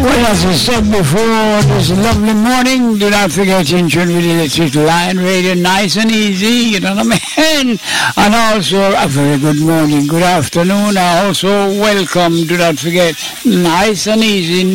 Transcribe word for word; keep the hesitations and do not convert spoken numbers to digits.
Well, as I said before, this lovely morning, do not forget to tune with the Electric Lion Radio, nice and easy, you know what I mean? And also, a very good morning, good afternoon, and also welcome, do not forget, nice and easy,